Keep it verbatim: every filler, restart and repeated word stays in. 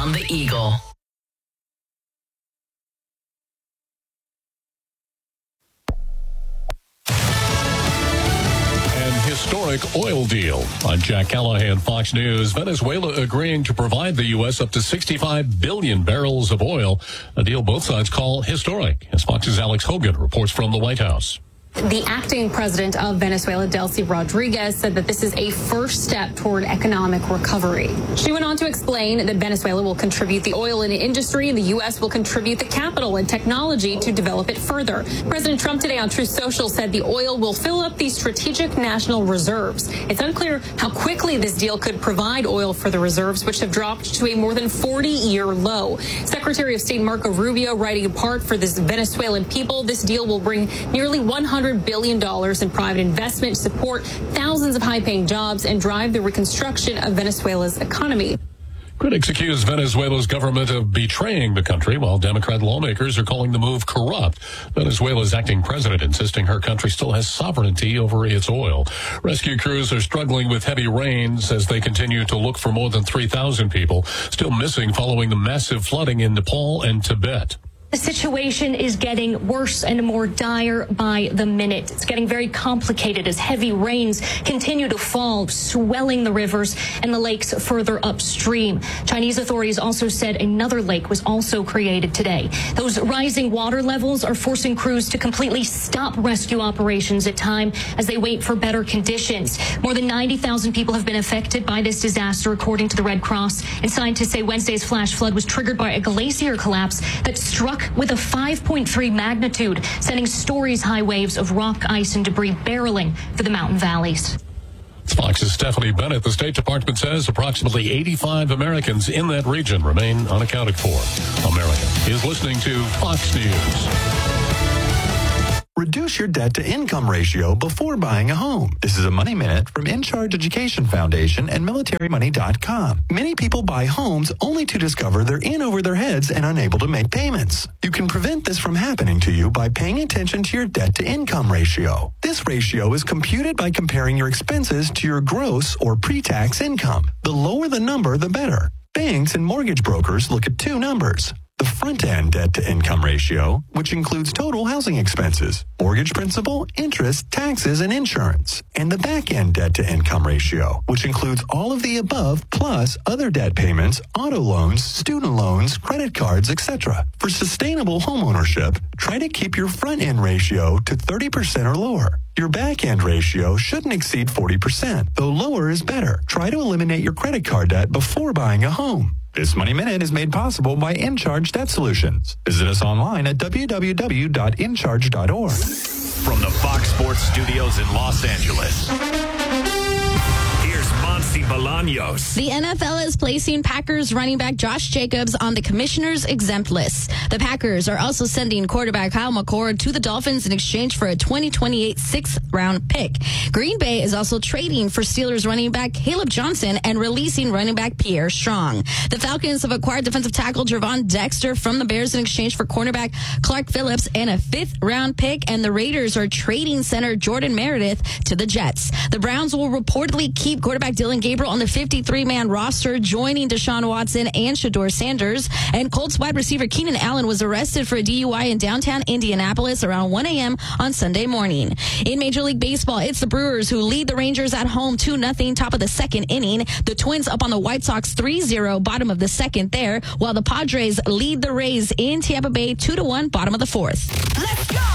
on the Eagle. Historic oil deal. I'm Jack Callahan, Fox News. Venezuela agreeing to provide the U S up to sixty-five billion barrels of oil, a deal both sides call historic. As Fox's Alex Hogan reports from the White House. The acting president of Venezuela, Delcy Rodriguez, said that this is a first step toward economic recovery. She went on to explain that Venezuela will contribute the oil industry and the U S will contribute the capital and technology to develop it further. President Trump today on Truth Social said the oil will fill up the strategic national reserves. It's unclear how quickly this deal could provide oil for the reserves, which have dropped to a more than forty-year low. Secretary of State Marco Rubio writing a part for this Venezuelan people. This deal will bring nearly one hundred billion dollars in private investment, support thousands of high-paying jobs, and drive the reconstruction of Venezuela's economy. Critics accuse Venezuela's government of betraying the country, while Democrat lawmakers are calling the move corrupt. Venezuela's acting president insisting her country still has sovereignty over its oil. Rescue crews are struggling with heavy rains as they continue to look for more than three thousand people still missing following the massive flooding in Nepal and Tibet. The situation is getting worse and more dire by the minute. It's getting very complicated as heavy rains continue to fall, swelling the rivers and the lakes further upstream. Chinese authorities also said another lake was also created today. Those rising water levels are forcing crews to completely stop rescue operations at time as they wait for better conditions. More than ninety thousand people have been affected by this disaster, according to the Red Cross. And scientists say Wednesday's flash flood was triggered by a glacier collapse that struck with a five point three magnitude, sending stories high waves of rock, ice, and debris barreling for the mountain valleys. Fox's Stephanie Bennett. The State Department says approximately eighty-five Americans in that region remain unaccounted for. America is listening to Fox News. Reduce your debt-to-income ratio before buying a home. This is a Money Minute from In Charge Education Foundation and military money dot com. Many people buy homes only to discover they're in over their heads and unable to make payments. You can prevent this from happening to you by paying attention to your debt-to-income ratio. This ratio is computed by comparing your expenses to your gross or pre-tax income. The lower the number, the better. Banks and mortgage brokers look at two numbers. The front-end debt-to-income ratio, which includes total housing expenses, mortgage principal, interest, taxes, and insurance. And the back-end debt-to-income ratio, which includes all of the above plus other debt payments, auto loans, student loans, credit cards, et cetera. For sustainable homeownership, try to keep your front-end ratio to thirty percent or lower. Your back-end ratio shouldn't exceed forty percent, though lower is better. Try to eliminate your credit card debt before buying a home. This Money Minute is made possible by InCharge Debt Solutions. Visit us online at w w w dot in charge dot org. From the Fox Sports Studios in Los Angeles, here's Monty Bolaños. The N F L is placing Packers running back Josh Jacobs on the commissioner's exempt list. The Packers are also sending quarterback Kyle McCord to the Dolphins in exchange for a twenty twenty-eight sixth-round pick. Green Bay is also trading for Steelers running back Caleb Johnson and releasing running back Pierre Strong. The Falcons have acquired defensive tackle Gervon Dexter from the Bears in exchange for cornerback Clark Phillips and a fifth-round pick, and the Raiders are trading center Jordan Meredith to the Jets. The Browns will reportedly keep quarterback Dylan Gabriel on the fifty-three man roster, joining Deshaun Watson and Shedeur Sanders. And Colts wide receiver Keenan Allen was arrested for a D U I in downtown Indianapolis around one a.m. on Sunday morning. In Major League Baseball, it's the Brewers who lead the Rangers at home two nothing, top of the second inning. The Twins up on the White Sox three zero, bottom of the second there, while the Padres lead the Rays in Tampa Bay two to one, bottom of the fourth. Let's go!